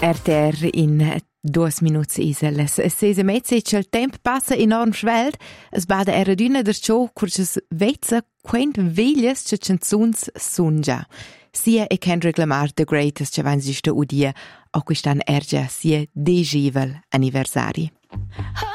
RTR in 2 minuti iseles. Sese mezze il tempo passa enorm svelt. Es bada era d'una der ciò curces vezza quent veglias che canzuns sungia. Sia e Kendrick Lamar The Greatest che vanzista udia, o quistan ergia sia degivel anniversari.